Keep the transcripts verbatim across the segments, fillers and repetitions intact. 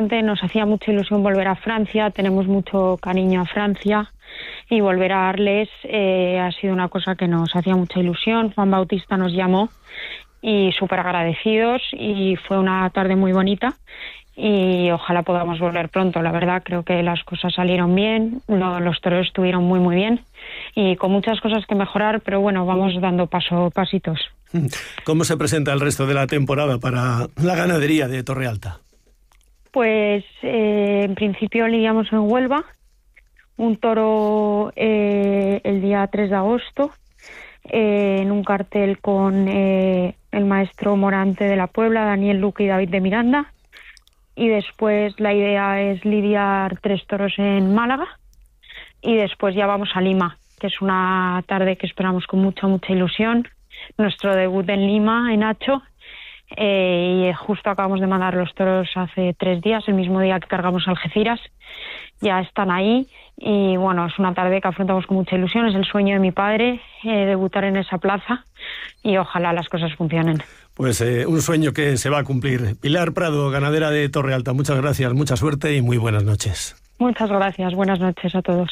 bastante, nos hacía mucha ilusión volver a Francia, tenemos mucho cariño a Francia y volver a Arles eh, ha sido una cosa que nos hacía mucha ilusión. Juan Bautista nos llamó y súper agradecidos y fue una tarde muy bonita y ojalá podamos volver pronto. La verdad, creo que las cosas salieron bien, lo, los toreros estuvieron muy muy bien y con muchas cosas que mejorar, pero bueno, vamos dando paso pasitos. ¿Cómo se presenta el resto de la temporada para la ganadería de Torrealta? Pues eh, en principio lidiamos en Huelva, un toro eh, el día tres de agosto, eh, en un cartel con eh, el maestro Morante de la Puebla, Daniel Luque y David de Miranda. Y después la idea es lidiar tres toros en Málaga y después ya vamos a Lima, que es una tarde que esperamos con mucha, mucha ilusión. Nuestro debut en Lima, en Hacho, eh, y justo acabamos de mandar los toros hace tres días, el mismo día que cargamos Algeciras. Ya están ahí y bueno, es una tarde que afrontamos con mucha ilusión, es el sueño de mi padre, eh, debutar en esa plaza y ojalá las cosas funcionen. Pues eh, un sueño que se va a cumplir. Pilar Prado, ganadera de Torrealta, muchas gracias, mucha suerte y muy buenas noches. Muchas gracias, buenas noches a todos.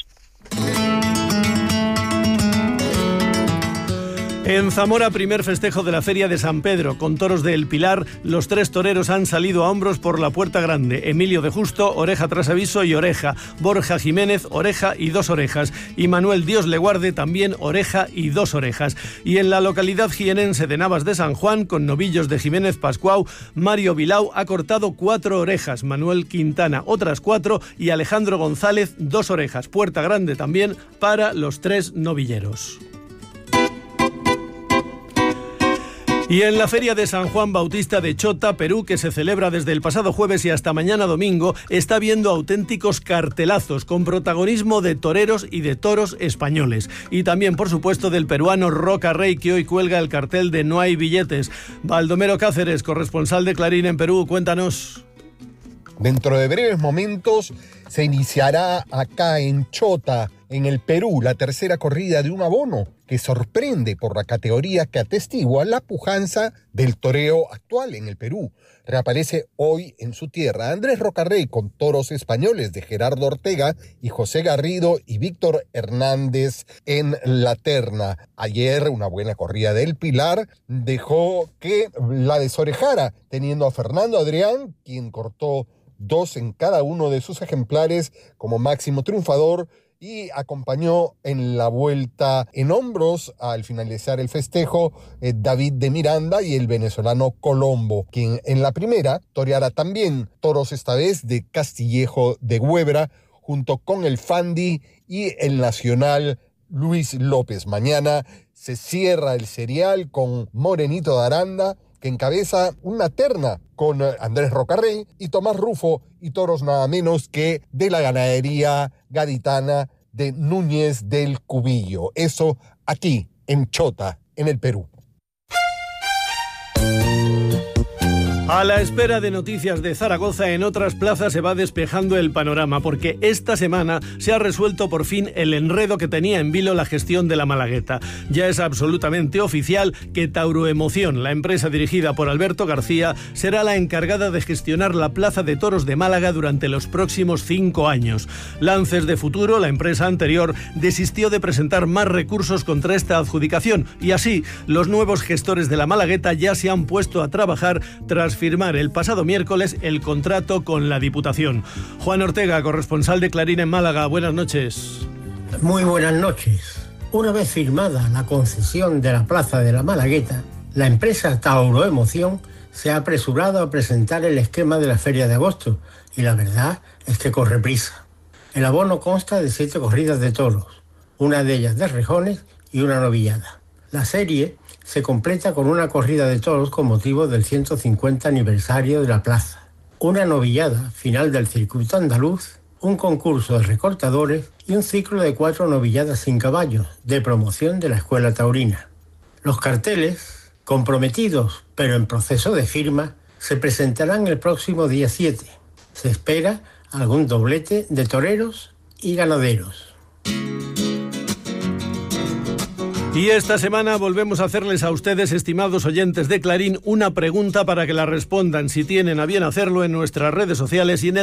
En Zamora, primer festejo de la Feria de San Pedro. Con toros de El Pilar, los tres toreros han salido a hombros por la Puerta Grande. Emilio de Justo, oreja tras aviso y oreja. Borja Jiménez, oreja y dos orejas. Y Manuel Dios le guarde, también oreja y dos orejas. Y en la localidad jienense de Navas de San Juan, con novillos de Jiménez Pascuau, Mario Vilau ha cortado cuatro orejas. Manuel Quintana, otras cuatro. Y Alejandro González, dos orejas. Puerta Grande también para los tres novilleros. Y en la Feria de San Juan Bautista de Chota, Perú, que se celebra desde el pasado jueves y hasta mañana domingo, está viendo auténticos cartelazos con protagonismo de toreros y de toros españoles. Y también, por supuesto, del peruano Roca Rey, que hoy cuelga el cartel de No hay billetes. Baldomero Cáceres, corresponsal de Clarín en Perú, cuéntanos. Dentro de breves momentos se iniciará acá en Chota, en el Perú, la tercera corrida de un abono que sorprende por la categoría que atestigua la pujanza del toreo actual en el Perú. Reaparece hoy en su tierra Andrés Rocarrey con toros españoles de Gerardo Ortega y José Garrido y Víctor Hernández en la terna. Ayer una buena corrida del Pilar dejó que la desorejara, teniendo a Fernando Adrián, quien cortó dos en cada uno de sus ejemplares como máximo triunfador, y acompañó en la vuelta en hombros al finalizar el festejo eh, David de Miranda y el venezolano Colombo, quien en la primera toreará también toros esta vez de Castillejo de Huebra junto con el Fandi y el nacional Luis López. Mañana se cierra el serial con Morenito de Aranda, que encabeza una terna con Andrés Rocarrey y Tomás Rufo, y toros nada menos que de la ganadería gaditana de Núñez del Cubillo. Eso aquí, en Chota, en el Perú. A la espera de noticias de Zaragoza, en otras plazas se va despejando el panorama, porque esta semana se ha resuelto por fin el enredo que tenía en vilo la gestión de la Malagueta. Ya es absolutamente oficial que Tauroemoción, la empresa dirigida por Alberto García, será la encargada de gestionar la Plaza de Toros de Málaga durante los próximos cinco años. Lances de Futuro, la empresa anterior, desistió de presentar más recursos contra esta adjudicación, y así los nuevos gestores de la Malagueta ya se han puesto a trabajar tras firmar el pasado miércoles el contrato con la Diputación. Juan Ortega, corresponsal de Clarín en Málaga, buenas noches. Muy buenas noches. Una vez firmada la concesión de la Plaza de la Malagueta, la empresa Tauroemoción se ha apresurado a presentar el esquema de la Feria de Agosto, y la verdad es que corre prisa. El abono consta de siete corridas de toros, una de ellas de rejones y una novillada. La serie se completa con una corrida de toros con motivo del ciento cincuenta aniversario de la plaza, una novillada final del circuito andaluz, un concurso de recortadores y un ciclo de cuatro novilladas sin caballos de promoción de la Escuela Taurina. Los carteles, comprometidos pero en proceso de firma, se presentarán el próximo día siete. Se espera algún doblete de toreros y ganaderos. Y esta semana volvemos a hacerles a ustedes, estimados oyentes de Clarín, una pregunta para que la respondan, si tienen a bien hacerlo, en nuestras redes sociales y en el